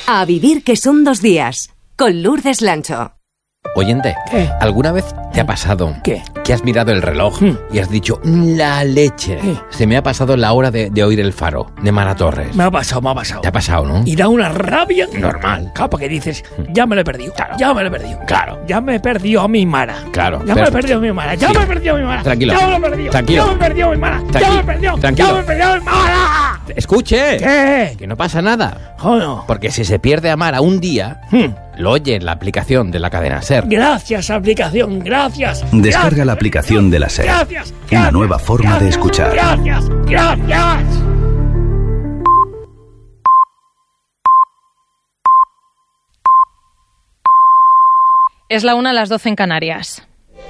A vivir que son 2 días, con Lourdes Lancho. Oyente, ¿qué? ¿Alguna vez te ha pasado ¿Qué? que has mirado el reloj y has dicho, la leche? Se me ha pasado la hora de oír el faro de Mara Torres. Me ha pasado. Te ha pasado, ¿no? Y da una rabia. Normal. Claro, porque dices, ya me lo he perdido. Claro. Ya me lo he perdido. Claro. Ya me he perdido a mi Mara. Claro. Ya me he perdido a mi Mara. Ya Sí. me he perdido a mi Mara. Tranquilo. Ya me lo he perdido. Tranquilo. Ya me he perdido a mi Mara. Ya me he perdido. Tranquilo. Ya me he perdido a mi Mara. ¡Escuche! ¿Qué? Que no pasa nada. Joder. Porque si se pierde a Mara un día, lo oye en la aplicación de la cadena SER. Gracias, aplicación. Gracias. Descarga la aplicación de la SER. Gracias. Una nueva forma de escuchar. Gracias. Gracias. Es la 1 a las 12 en Canarias.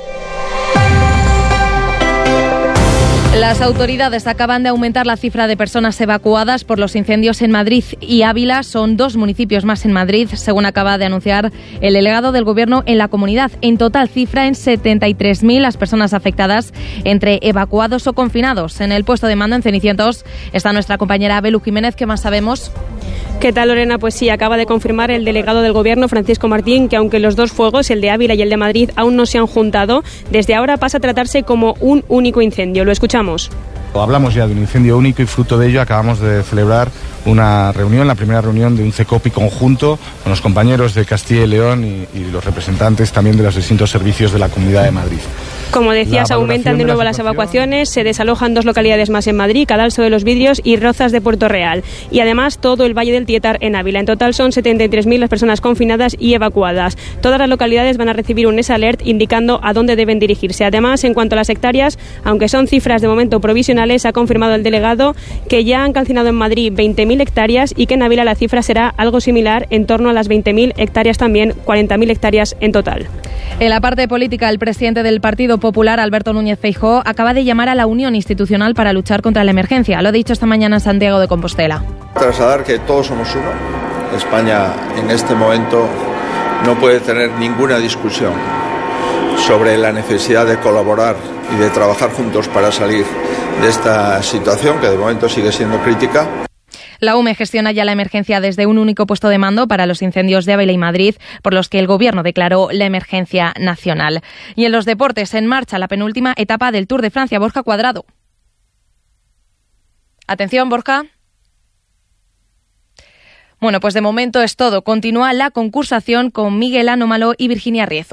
Las autoridades acaban de aumentar la cifra de personas evacuadas por los incendios en Madrid y Ávila. Son 2 municipios más en Madrid, según acaba de anunciar el delegado del Gobierno en la comunidad. En total cifra en 73.000 las personas afectadas, entre evacuados o confinados. En el puesto de mando en Cenicientos está nuestra compañera Belu Jiménez. ¿Qué más sabemos? ¿Qué tal, Lorena? Pues sí, acaba de confirmar el delegado del Gobierno, Francisco Martín, que aunque los 2 fuegos, el de Ávila y el de Madrid, aún no se han juntado, desde ahora pasa a tratarse como un único incendio. Lo escuchamos. Hablamos ya de un incendio único y fruto de ello acabamos de celebrar una reunión, la primera reunión de un CECOPI conjunto con los compañeros de Castilla y León y los representantes también de los distintos servicios de la Comunidad de Madrid. Como decías, aumentan de nuevo las evacuaciones, se desalojan 2 localidades más en Madrid, Cadalso de los Vidrios y Rozas de Puerto Real. Y además todo el Valle del Tietar en Ávila. En total son 73.000 las personas confinadas y evacuadas. Todas las localidades van a recibir un S-Alert indicando a dónde deben dirigirse. Además, en cuanto a las hectáreas, aunque son cifras de momento provisionales, ha confirmado el delegado que ya han calcinado en Madrid 20.000 hectáreas y que en Ávila la cifra será algo similar, en torno a las 20.000 hectáreas también, 40.000 hectáreas en total. En la parte política, el presidente del Partido Popular, Alberto Núñez Feijóo, acaba de llamar a la unión institucional para luchar contra la emergencia. Lo ha dicho esta mañana en Santiago de Compostela. Trasladar que todos somos uno. España en este momento no puede tener ninguna discusión sobre la necesidad de colaborar y de trabajar juntos para salir de esta situación que de momento sigue siendo crítica. La UME gestiona ya la emergencia desde un único puesto de mando para los incendios de Ávila y Madrid, por los que el Gobierno declaró la emergencia nacional. Y en los deportes, en marcha la penúltima etapa del Tour de Francia. Borja Cuadrado. Atención, Borja. Bueno, pues de momento es todo. Continúa la concursación con Miguel Anómalo y Virginia Riezu.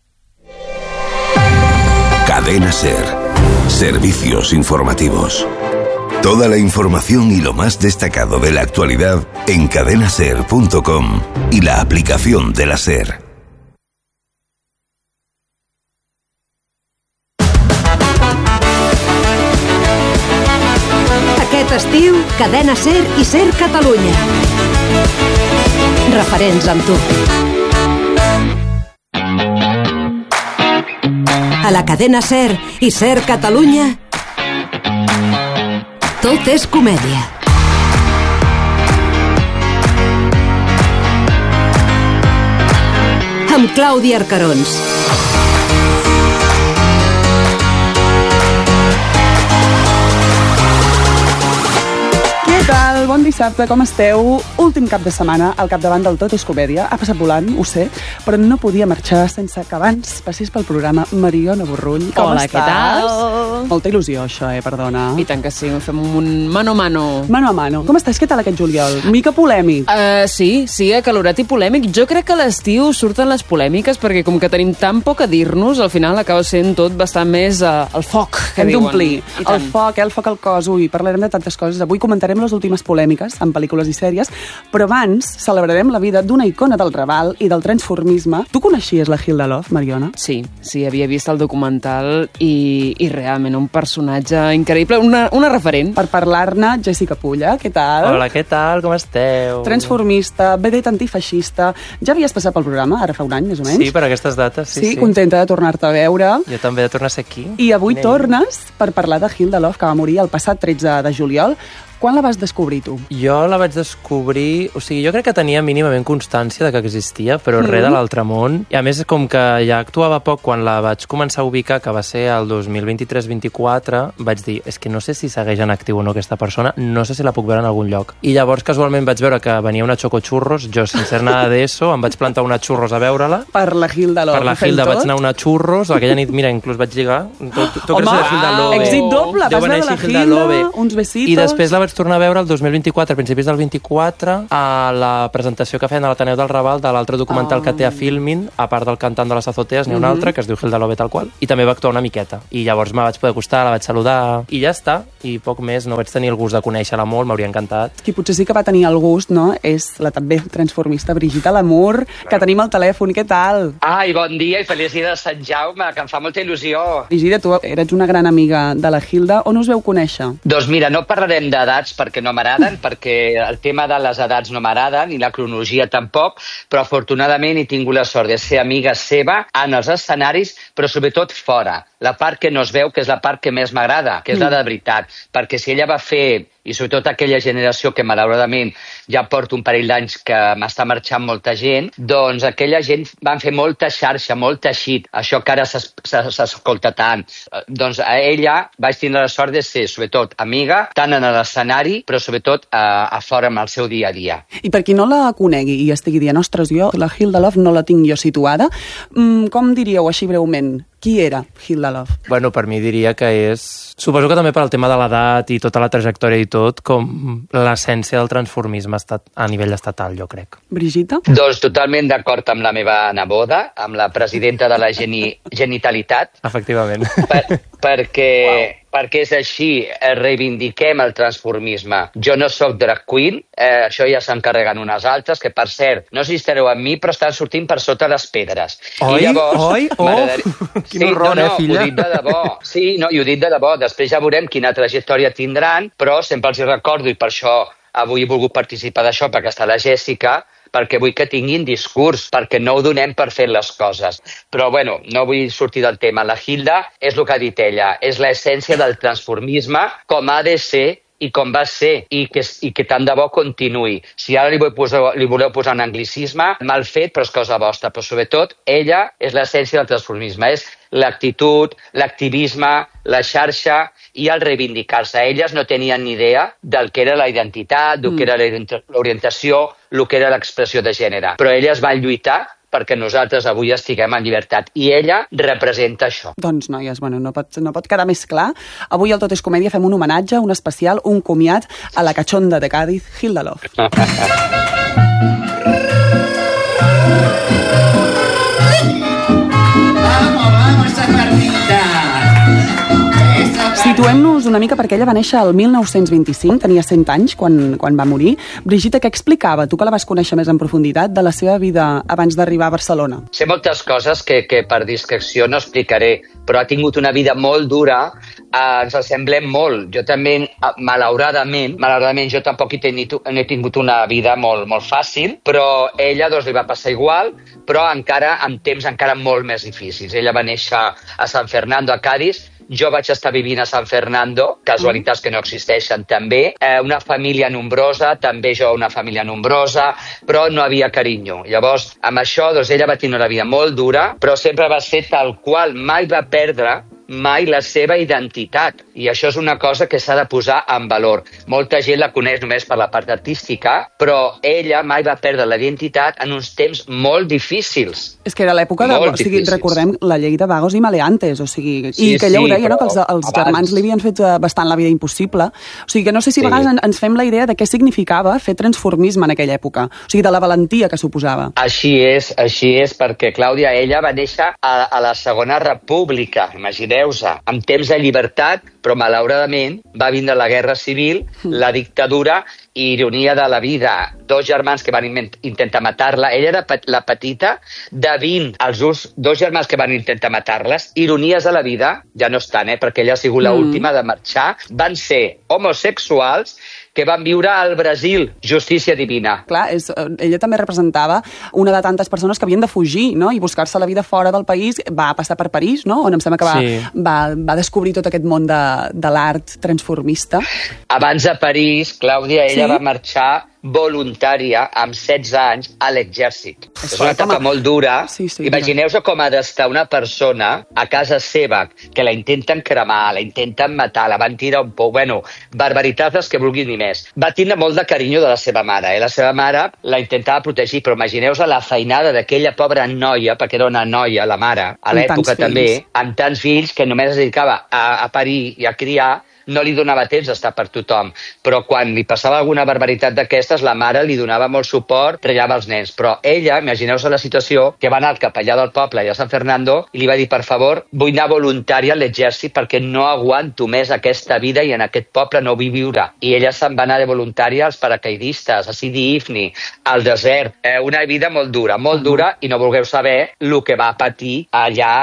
Cadena SER. Servicios informativos. Toda la información y lo más destacado de la actualidad en cadenaser.com y la aplicación de la SER. Aquest estiu, Cadena SER i SER Catalunya. Referents amb tu. A la cadena SER i SER Catalunya, tot és comèdia. Amb Clàudia Arcarons. Què tal? Bon dissabte, com esteu? Últim cap de setmana, al capdavant del Tot és Comèdia. Ha passat volant, ho sé, però no podia marxar sense que abans passés pel programa Mariona Borrull. Com Hola, estàs? què tal? Molta il·lusió, això, perdona. I tant que sí, fem un mano a mano. Mano a mano. Com estàs? Què tal aquest juliol? Mica polèmic. Sí, acalorat i polèmic. Jo crec que a l'estiu surten les polèmiques perquè com que tenim tan poc a dir-nos, al final acaba sent tot bastant més el foc, que Hem diuen. d'omplir. I tant. El foc al cos. Ui, parlarem de tantes coses. Avui comentarem les últimes polèmiques en pel·lícules i sèries, però abans celebrarem la vida d'una icona del Raval i del transformisme. Tu coneixies la Hilda Love, Mariona? Sí, havia vist el documental i realment un personatge increïble, una referent. Per parlar-ne, Jessica Pulla, què tal? Hola, què tal? Com esteu? Transformista, vedet antifeixista. Ja havies passat pel programa, ara fa un any, més o menys? Sí, per aquestes dates, sí. Contenta de tornar-te a veure. Jo també de tornar a ser aquí. I avui tornes per parlar de Hilda Love, que va morir el passat 13 de juliol. Quan la vas descobrir, tu? Jo la vaig descobrir... O sigui, jo crec que tenia mínimament constància de que existia, però res de l'altre món. I a més, com que ja actuava poc, quan la vaig començar a ubicar, que va ser el 2023-24, vaig dir, és que no sé si segueix en actiu o no aquesta persona, no sé si la puc veure en algun lloc. I llavors, casualment, vaig veure que venia una Chocochurros, jo, sense ser nada d'eso, em vaig plantar una Churros a veure-la. Per la Hilda Love. Per la Hilda vaig anar a una Churros, aquella nit, mira, inclús vaig lligar. Home, èxit doble, vas veure la Hilda, uns besitos... I després la vaig tornar a veure el 2024, a principis del 24, a la presentació que feien a l'Ateneu del Raval de l'altre documental que té a Filmin, a part del cantant de les azotees, n'hi ha un altre, que es diu Hilda Love tal qual, i també va actuar una miqueta. I llavors me vaig poder acostar, la vaig saludar, i ja està. I poc més, no vaig tenir el gust de conèixer-la molt, m'hauria encantat. Qui potser sí que va tenir el gust, no?, és la també transformista Brigitte Lamour, que tenim al telèfon. Què tal? Ai, bon dia i feliç dia de Sant Jaume, que em fa molta il·lusió. Brigitte, tu eres una gran amiga de la Hilda. On us veu conèixer? Doncs mira, no parlarem d'edats perquè no m'agraden, perquè el tema de les edats no m'agraden, i la cronologia tampoc, però afortunadament he tingut la sort de ser amiga seva en els escenaris, però sobretot fora. La part que no es veu, que és la part que més m'agrada, que és la de veritat. Perquè si ella va fer, i sobretot aquella generació que malauradament ja porta un parell d'anys que m'està marxant molta gent, doncs aquella gent van fer molta xarxa, molt teixit, això que ara s'escolta tant. Doncs a ella vaig tindre la sort de ser, sobretot, amiga, tant en l'escenari, però sobretot a fora amb el seu dia a dia. I per qui no la conegui i estigui dient, ostres, jo la Hilda Love no la tinc jo situada, com diríeu així breument? Qui era Hilda Love? Bueno, per mi diria que és... Suposo que també per al tema de l'edat i tota la trajectòria i tot, com l'essència del transformisme a nivell estatal, jo crec. Brigitte? Doncs totalment d'acord amb la meva neboda, amb la presidenta de la genitalitat. Efectivament. Perquè és així, reivindiquem el transformisme. Jo no sóc drag queen, això ja s'encarreguen unes altres, que per cert, no sé si estareu amb mi, però estan sortint per sota les pedres. Oi? Quin horror, filla? Ho dic de debò. Sí, no, i ho dic de debò. Després ja veurem quina trajectòria tindran, però sempre els hi recordo, i per això avui he volgut participar d'això, perquè està la Jèssica, perquè vull que tinguin discurs, perquè no ho donem per fer les coses. Però, bueno, no vull sortir del tema. La Hilda és el que ha dit ella, és l'essència del transformisme, com ha de ser i com va ser, i que tant de bo continuï. Si ara li voleu posar un anglicisme, mal fet, però és cosa vostra. Però, sobretot, ella és l'essència del transformisme. És l'actitud, l'activisme, la xarxa i el reivindicar-se. Elles no tenien ni idea del que era la identitat, del que era l'orientació, el que era l'expressió de gènere. Però elles van lluitar perquè nosaltres avui estiguem en llibertat. I ella representa això. Doncs, noies, bueno, no pot quedar més clar. Avui al Tot és Comèdia fem un homenatge, un especial, un comiat a la cachonda de Cádiz, Hilda Love. Vamos a partida. Situem-nos una mica perquè ella va néixer el 1925, tenia 100 anys quan va morir. Brigitte, què explicava, tu que la vas conèixer més en profunditat, de la seva vida abans d'arribar a Barcelona? Sé moltes coses que per discreció no explicaré, però ha tingut una vida molt dura, ens assemblem molt. Jo també, malauradament, jo tampoc he tingut una vida molt, molt fàcil, però ella doncs, li va passar igual, però encara amb temps encara molt més difícils. Ella va néixer a San Fernando, a Cádiz. Jo vaig estar vivint a San Fernando, casualitats que no existeixen també, una família nombrosa, també jo una família nombrosa, però no havia carinyo. Llavors, amb això, doncs, ella va tenir una vida molt dura, però sempre va ser tal qual, mai va perdre mai la seva identitat. I això és una cosa que s'ha de posar en valor. Molta gent la coneix només per la part artística, però ella mai va perdre la identitat en uns temps molt difícils. És que era l'època de... O sigui, recordem la llei de vagos i maleantes, o sigui... I que ella ho deia, no?, que els germans li havien fet bastant la vida impossible. O sigui, que no sé si a vegades ens fem la idea de què significava fer transformisme en aquella època. O sigui, de la valentia que suposava. Així és, perquè, Clàudia, ella va néixer a la Segona República, imagineu, amb temps de llibertat, però malauradament va vindre la Guerra Civil, la dictadura i ironia de la vida. 2 germans que van intentar matar-la. Ella era la petita de 20. Els 2 germans que van intentar matar-les, ironies de la vida, ja no estan, perquè ella ha sigut l'última de marxar, van ser homosexuals que van viure al Brasil. Justícia divina. Clar, ella també representava una de tantes persones que havien de fugir, no?, i buscar-se la vida fora del país. Va passar per París, no?, on em sembla que va descobrir tot aquest món de l'art transformista. Abans de París, Clàudia, ella va marxar voluntària amb 16 anys a l'exèrcit. És una etapa molt dura. Imagineu-vos com ha d'estar una persona a casa seva, que la intenten cremar, la intenten matar, la van tirar un poc, barbaritats les que vulguin ni més. Va tindre molt de carinyo de la seva mare. La seva mare la intentava protegir, però imagineu-vos la feinada d'aquella pobra noia, perquè era una noia, la mare, a l'època també, amb tants fills que només es dedicava a parir i a criar, no li donava temps d'estar per tothom, però quan li passava alguna barbaritat d'aquestes, la mare li donava molt suport, trellava els nens. Però ella, imagineu-vos la situació, que va anar al capellà del poble i a San Fernando i li va dir, per favor, vull anar voluntària a l'exèrcit perquè no aguanto més aquesta vida i en aquest poble no vull viure. I ella se'n va anar de voluntària als paracaidistes, a Sidi Ifni, al desert. Una vida molt dura i no vulgueu saber el que va patir allà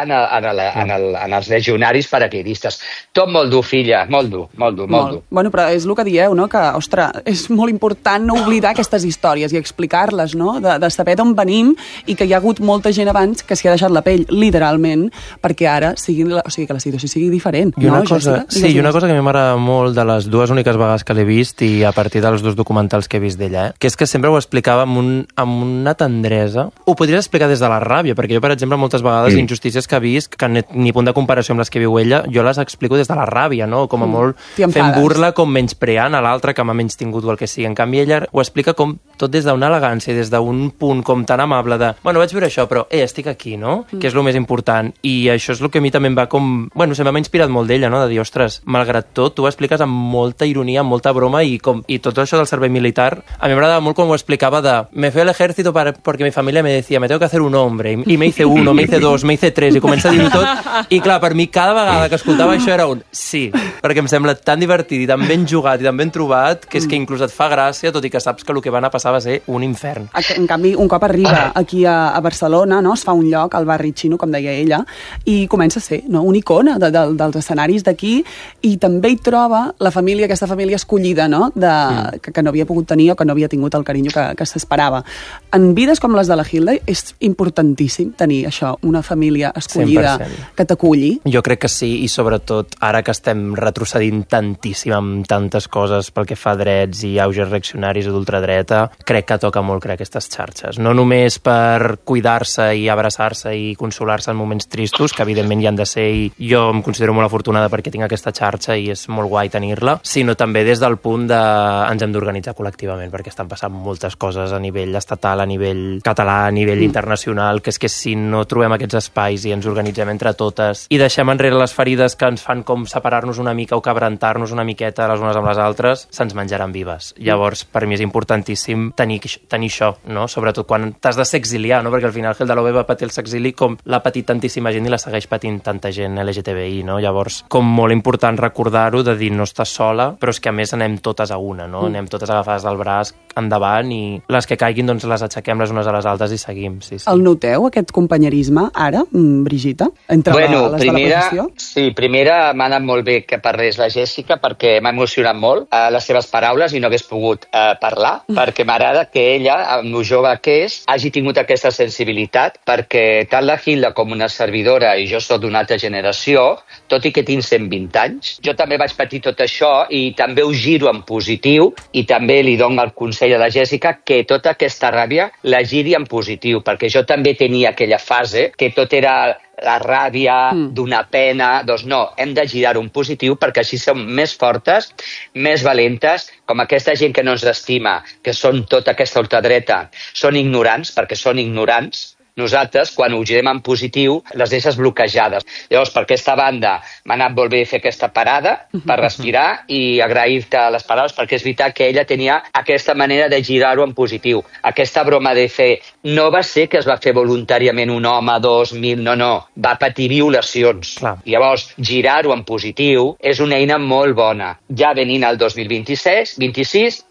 en els legionaris paracaidistes. Tot molt dur, filla, molt dur. Bueno, però és el que dieu, no?, que, ostres, és molt important no oblidar aquestes històries i explicar-les, no?, de saber d'on venim i que hi ha hagut molta gent abans que s'hi ha deixat la pell, literalment, perquè ara que la situació sigui diferent. I una cosa que a mi m'agrada molt de les dues úniques vegades que l'he vist i a partir dels dos documentals que he vist d'ella, que és que sempre ho explicava amb una tendresa. Ho podries explicar des de la ràbia, perquè jo, per exemple, moltes vegades injustícies que he vist, que ni punt de comparació amb les que viu ella, jo les explico des de la ràbia, no?, com a molt fent burla, com menyspreant a l'altre que m'ha menystingut o el que sigui. En canvi, ella ho explica com tot des d'una elegància, des d'un punt com tan amable de, vaig veure això, però estic aquí, no?, que és el més important. I això és el que a mi també em va com... sempre m'ha inspirat molt d'ella, no?, de dir, ostres, malgrat tot, tu ho expliques amb molta ironia, amb molta broma i tot això del servei militar, a mi m'agradava molt com ho explicava de, me fui al ejército porque mi familia me decía, me tengo que hacer un hombre, y me hice uno, me hice dos, me hice tres, i comença a dir-ho tot. I clar, per mi cada vegada que escoltava això era un sí, perquè em sembla tan divertit i tan ben jugat i tan ben trobat que és que inclús et fa gràcia, tot i que saps que el que va anar a passar va ser un infern. En canvi, un cop arriba aquí a Barcelona, no, es fa un lloc al barri xino, com deia ella, i comença a ser, no, una icona dels escenaris d'aquí, i també hi troba la família, aquesta família escollida, no, que no havia pogut tenir o que no havia tingut el carinyo que s'esperava. En vides com les de la Hilda és importantíssim tenir això, una família escollida 100%. Que t'aculli. Jo crec que sí, i sobretot ara que estem retrocedint tantíssim amb tantes coses pel que fa a drets i auges reaccionaris o d'ultradreta, crec que toca molt crear aquestes xarxes. No només per cuidar-se i abraçar-se i consolar-se en moments tristos, que evidentment hi han de ser, i jo em considero molt afortunada perquè tinc aquesta xarxa i és molt guai tenir-la, sinó també des del punt de ens hem d'organitzar col·lectivament, perquè estan passant moltes coses a nivell estatal, a nivell català, a nivell internacional, que és que si no trobem aquests espais i ens organitzem entre totes i deixem enrere les ferides que ens fan com separar-nos una mica o cabrentar-nos una miqueta les unes amb les altres, se'ns menjaran vives. Llavors, per mi és importantíssim tenir això, no? Sobretot quan t'has de ser exiliar, no? Perquè al final Hilda Love va patir el exili com l'ha patit tantíssima gent i la segueix patint tanta gent LGTBI, no? Llavors, com molt important recordar-ho, de dir no estàs sola, però és que a més anem totes a una, no? Anem totes agafades del braç endavant i les que caiguin doncs les aixequem les unes a les altres i seguim. Sí. El noteu, aquest companyerisme, ara, Brigitta, entre les de la professió? Sí, primera m'ha anat molt bé que parlés la Jèssica perquè m'ha emocionat molt les seves paraules i no hagués pogut parlar, perquè m'agrada que ella, amb lo jove que és, hagi tingut aquesta sensibilitat, perquè tant la Hilda com una servidora, i jo soc d'una altra generació, tot i que tinc 120 anys, jo també vaig patir tot això i també ho giro en positiu i també li dono el consell a la Jèssica que tota aquesta ràbia la giri en positiu, perquè jo també tenia aquella fase que tot era la ràbia, d'una pena. Doncs no, hem de girar-ho en positiu perquè així som més fortes, més valentes, com aquesta gent que no ens estima, que són tota aquesta ultradreta, són ignorants, perquè són ignorants. Nosaltres, quan ho girem en positiu, les deixes bloquejades. Llavors, per aquesta banda, m'ha anat molt bé fer aquesta parada per respirar i agrair-te les paraules, perquè és veritat que ella tenia aquesta manera de girar-ho en positiu. Aquesta broma de fer... No va ser que es va fer voluntàriament un home, 2.000, no. Va patir violacions. Clar. Llavors, girar-ho en positiu és una eina molt bona. Ja venint al 2026,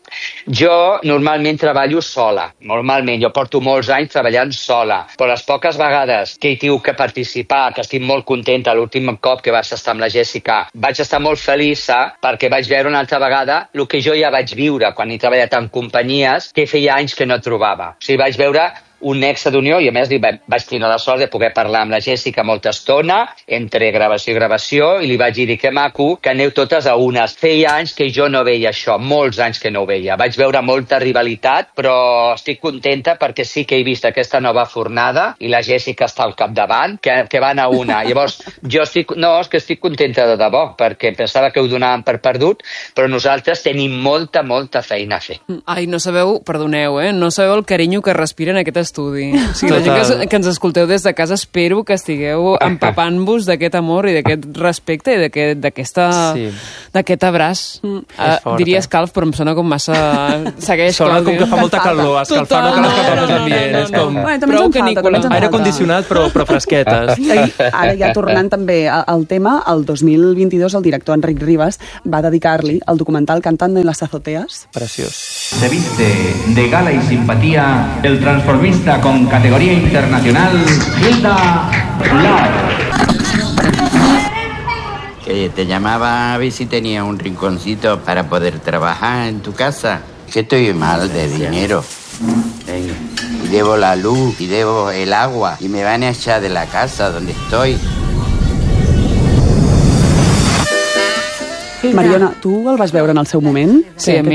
Jo normalment treballo sola, jo porto molts anys treballant sola, però les poques vegades que he tingut que participar, que estic molt contenta, l'últim cop que vaig estar amb la Jèssica, vaig estar molt feliç perquè vaig veure una altra vegada el que jo ja vaig viure quan he treballat en companyies que feia anys que no trobava. O sigui, vaig veure un nexe d'unió i a més vaig tenir la sort de poder parlar amb la Jèssica molta estona entre gravació i gravació i li vaig dir que maco que aneu totes a unes. Feia anys que jo no veia això, molts anys que no ho veia. Vaig veure molta rivalitat, però estic contenta perquè sí que he vist aquesta nova fornada i la Jèssica està al capdavant, que van a una. Llavors, és que estic contenta de debò, perquè pensava que ho donàvem per perdut, però nosaltres tenim molta feina a fer. Ai, no sabeu, perdoneu, no sabeu el carinyo que respira en aquest estudi. O sigui, la gent que ens escolteu des de casa, espero que estigueu empapant-vos d'aquest amor i d'aquest respecte i d'aquest abraç. Diria escalf, però em sona com massa... Sona com que fa molta calor, escalfar no cal escalfar més ambient. És com prou canícula. Aire condicionat, però fresquetes. Ara ja tornant també al tema, el 2022 el director Enric Ribas va dedicar-li el documental Cantando en las azoteas. Preciós. Se viste de gala y simpatía el transformista con categoría internacional, Hilda Love. Que te llamaba a ver si tenía un rinconcito para poder trabajar en tu casa. Que estoy mal de dinero. Venga. Y debo la luz, y debo el agua, y me van a echar de la casa donde estoy. Mariona, tu el vas veure en el seu moment? Sí, a mi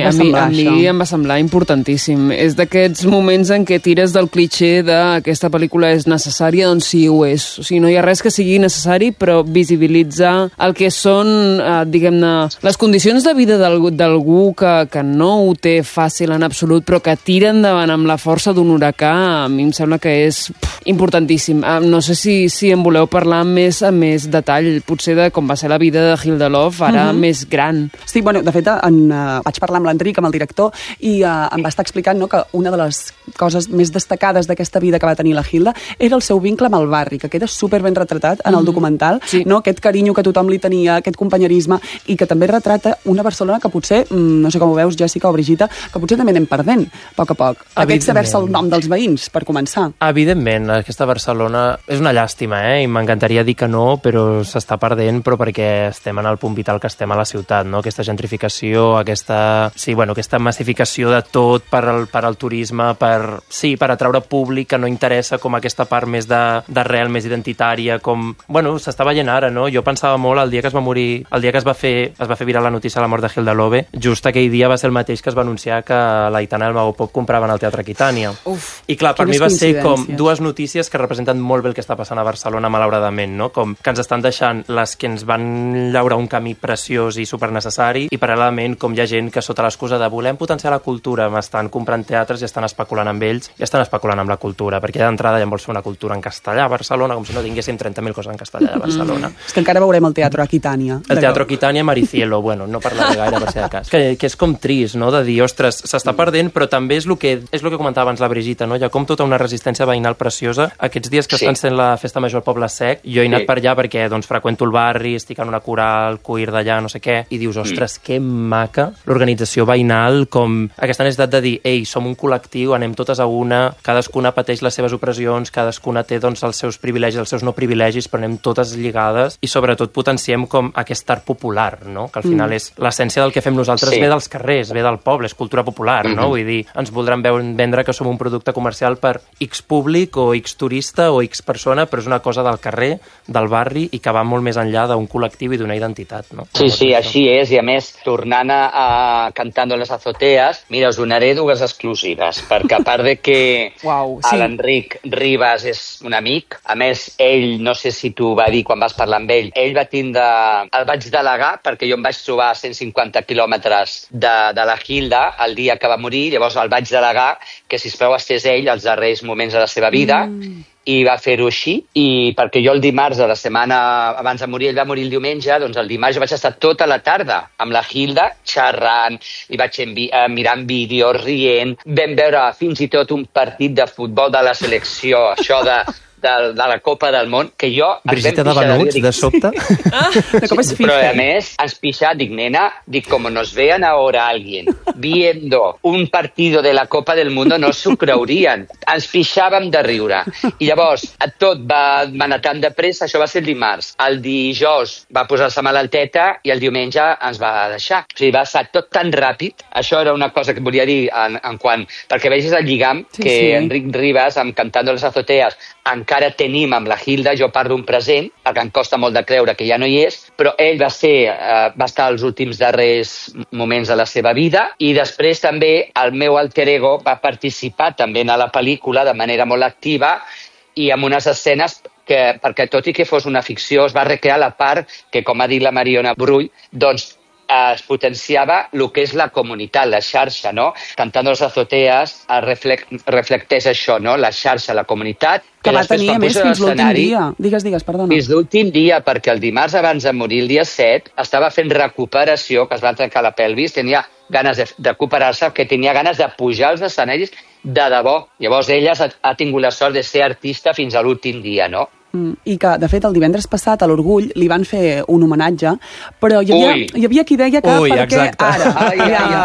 em va semblar importantíssim. És d'aquests moments en què tires del clitxé d'aquesta pel·lícula és necessària, doncs sí ho és. O sigui, no hi ha res que sigui necessari, però visibilitza el que són, diguem-ne, les condicions de vida d'algú que no ho té fàcil en absolut, però que tira endavant amb la força d'un huracà. A mi em sembla que és importantíssim. No sé si en voleu parlar amb més detall, potser de com va ser la vida de Hilda Love, ara més gran. Sí, bueno, de fet, vaig parlar amb l'Enric, amb el director, i em va estar explicant que una de les coses més destacades d'aquesta vida que va tenir la Hilda era el seu vincle amb el barri, que queda super ben retratat en el documental, aquest carinyo que tothom li tenia, aquest companyerisme, i que també retrata una Barcelona que potser, no sé com ho veus, Jèssica o Brigitte, que potser també anem perdent, a poc a poc. Aquest saber-se el nom dels veïns, per començar. Evidentment, aquesta Barcelona és una llàstima, i m'encantaria dir que no, però s'està perdent, però perquè estem en el punt vital que estem a la ciutat, no? Aquesta gentrificació, aquesta massificació de tot per al turisme, per atraure públic que no interessa, com aquesta part més d'arrel, més identitària, com... Bueno, s'està veient ara, no? Jo pensava molt el dia que es va morir, el dia que es va fer viral la notícia de la mort de Hilda Love, just aquell dia va ser el mateix que es va anunciar que l'Aitana i el Mago Pop compraven al Teatre Aquitània. I clar, per mi va ser com dues notícies que representen molt bé el que està passant a Barcelona, malauradament, no? Com que ens estan deixant les que ens van llaurar un camí preciós i supernecessari, i paral·lelament com hi ha gent que sota l'excusa de volem potenciar la cultura estan comprant teatres i estan especulant amb ells i estan especulant amb la cultura, perquè d'entrada ja en vols fer una cultura en castellà a Barcelona, com si no tinguéssim 30.000 coses en castellà a Barcelona. És que encara veurem el Teatro Aquitània. El Teatro Aquitània, Maricielo, bueno, no parlaré gaire per ser de cas. Que és com trist, no?, de dir, ostres, s'està perdent, però també és el que comentava abans la Brigitte, no? Hi ha com tota una resistència veïnal preciosa. Aquests dies que estan sent la Festa Major al Poble Sec, jo he anat per allà perquè doncs, freqüento el barri, estic en una coral queer d'allà, no sé què, i dius, ostres, que maca l'organització veïnal, com aquesta necessitat de dir, ei, som un col·lectiu, anem totes a una, cadascuna pateix les seves opressions, cadascuna té doncs, els seus privilegis, els seus no privilegis, però anem totes lligades i sobretot potenciem com aquest art popular, no? Que al final és l'essència del que fem nosaltres, ve dels carrers, ve del poble, és cultura popular, no? Vull dir, ens voldran vendre que som un producte comercial per X públic o X turista o X persona, però és una cosa del carrer, del barri i que va molt més enllà d'un col·lectiu i d'una identitat, no? Sí, així és, i a més, tornant a Cantando en las azoteas, mira, us donaré dues exclusives, perquè a part de que l'Enric Ribas és un amic, a més, ell, no sé si tu va dir quan vas parlar amb ell va tindre... El vaig delegar perquè jo em vaig trobar a 150 quilòmetres de la Hilda el dia que va morir, llavors el vaig delegar que, sisplau, estés ell als darrers moments de la seva vida, i va fer-ho així, i perquè jo el dimarts de la setmana abans de morir, ell va morir el diumenge, doncs el dimarts jo vaig estar tota la tarda amb la Hilda xerrant, li vaig mirant vídeos, rient, vam veure fins i tot un partit de futbol de la selecció, això de de la Copa del Món, que jo... Brigitte de Venuts, de sobte? Però a més, ens pixà, dic, nena, com nos vean ahora alguien viendo un partido de la Copa del Mundo, no s'ho creuríem. Ens pixàvem de riure. I llavors, tot va anar tan de pressa, això va ser el dimarts. El dijous va posar-se malalteta i el diumenge ens va deixar. O sigui, va ser tot tan ràpid. Això era una cosa que volia dir en quant... Perquè vegis el lligam que Enric Ribas, amb Cantando les Azoteas, encara tenim amb la Hilda. Jo parlo un present, perquè em costa molt de creure que ja no hi és, però ell va estar als últims darrers moments de la seva vida, i després també el meu alter ego va participar també a la pel·lícula de manera molt activa i amb unes escenes perquè tot i que fos una ficció es va recrear la part que, com ha dit la Mariona Brull, doncs es potenciava el que és la comunitat, la xarxa, no? Cantando les Azoteas reflecteix això, no? La xarxa, la comunitat. Que va tenir, a més, fins l'últim dia. Digues, perdona. Fins l'últim dia, perquè el dimarts abans de morir, el dia 7, estava fent recuperació, que es va trencar la pelvis, tenia ganes de recuperar-se, que tenia ganes de pujar als escenaris de debò. Llavors ella ha tingut la sort de ser artista fins a l'últim dia, no? I que, de fet, el divendres passat a l'Orgull li van fer un homenatge, però hi havia qui deia que exacte. Ara...